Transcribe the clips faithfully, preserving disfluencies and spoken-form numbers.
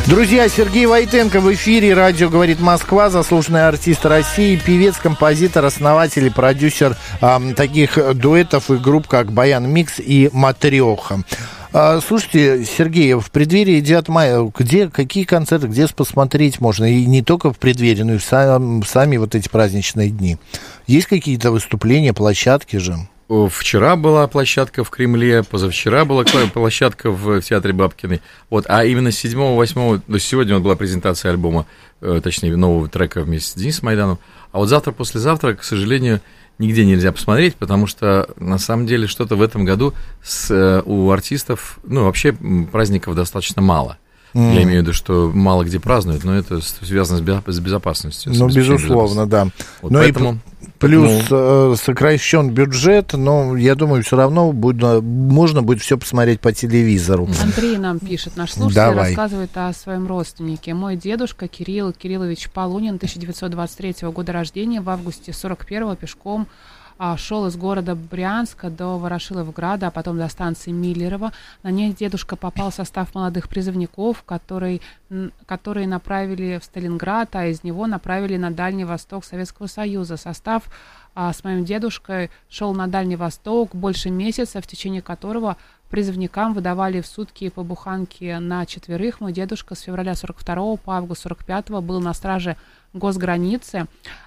Друзья, Сергей Войтенко в эфире. Радио «Говорит Москва», заслуженный артист России, певец, композитор, основатель и продюсер э, таких дуэтов и групп, как «Баян Микс» и «Матреха». А, слушайте, Сергей, в преддверии девятого мая, где, какие концерты, где посмотреть можно? И не только в преддверии, но и в сам, сами вот эти праздничные дни. Есть какие-то выступления, площадки же? Вчера была площадка в Кремле, позавчера была площадка в Театре Бабкиной. Вот, а именно седьмого-восьмого, то есть сегодня вот была презентация альбома, точнее, нового трека вместе с Денисом Майданом. А вот завтра-послезавтра, к сожалению, нигде нельзя посмотреть, потому что, на самом деле, что-то в этом году с, у артистов, ну, вообще праздников достаточно мало. Mm. Я имею в виду, что мало где празднуют, но это связано с безопасностью. Ну, безусловно, да. Вот но поэтому, и плюс поэтому... э, сокращен бюджет, но я думаю, все равно будет, можно будет все посмотреть по телевизору. Андрей нам пишет, наш слушатель Давай. рассказывает о своем родственнике. Мой дедушка Кирилл Кириллович Полунин, тысяча девятьсот двадцать третьего года рождения, в августе сорок первого пешком шел из города Брянска до Ворошиловграда, а потом до станции Миллерово. На ней дедушка попал в состав молодых призывников, которые, которые направили в Сталинград, а из него направили на Дальний Восток Советского Союза. Состав а, с моим дедушкой шел на Дальний Восток больше месяца, в течение которого призывникам выдавали в сутки по буханке на четверых. Мой дедушка с февраля сорок второго по август сорок пятого был на страже госграницы,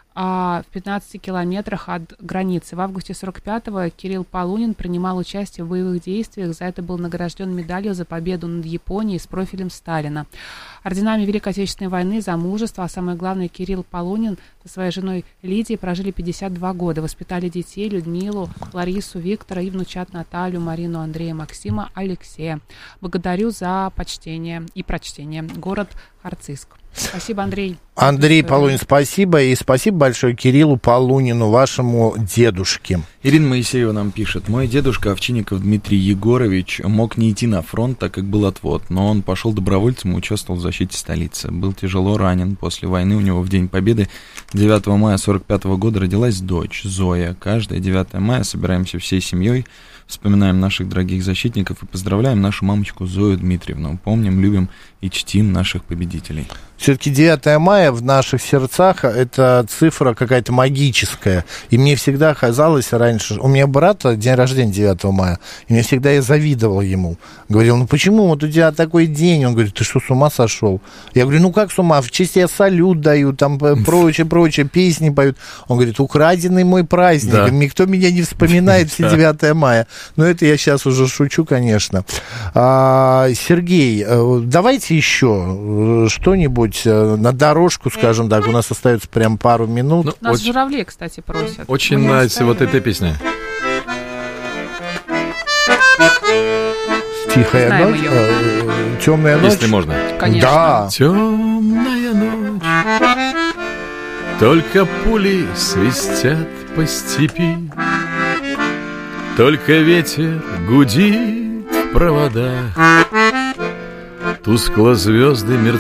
а в пятнадцати километрах от границы. В августе сорок пятого Кирилл Полунин принимал участие в боевых действиях. За это был награжден медалью за победу над Японией с профилем Сталина. Орденами Великой Отечественной войны за мужество, а самое главное, Кирилл Полунин со своей женой Лидией прожили пятьдесят два года. Воспитали детей Людмилу, Ларису, Виктора и внучат Наталью, Марину, Андрея, Максима, Алексея. Благодарю за почтение и прочтение. Город Арциск. Спасибо, Андрей. Андрей Полунин, спасибо. И спасибо большое Кириллу Полунину, вашему дедушке. Ирина Моисеева нам пишет. Мой дедушка Овчинников Дмитрий Егорович мог не идти на фронт, так как был отвод, но он пошел добровольцем и участвовал в защите столицы. Был тяжело ранен. После войны у него в День Победы девятого мая сорок пятого года родилась дочь Зоя. Каждое девятое мая собираемся всей семьей, вспоминаем наших дорогих защитников и поздравляем нашу мамочку Зою Дмитриевну. Помним, любим и чтим наших победителей. Все-таки девятое мая в наших сердцах это цифра какая-то магическая. И мне всегда казалось раньше... У меня брата день рождения девятого мая, и мне всегда я завидовал ему. Говорил, ну почему вот у тебя такой день? Он говорит, ты что, с ума сошел? Я говорю, ну как с ума? В честь я салют даю, там прочее, прочее, песни поют. Он говорит, украденный мой праздник. Да. Никто меня не вспоминает все девятое мая. Но это я сейчас уже шучу, конечно. А, Сергей, давайте еще что-нибудь на дорожку, скажем так, у нас остается прям пару минут. Ну, нас очень, журавли, кстати, просят. Очень Мы нравится вот эта песня. Тихая Знаем ночь, ее. э, темная ночь. Если можно. Конечно. Да. Темная ночь, только пули свистят по степи, только ветер гудит в проводах, тускло звезды мерцают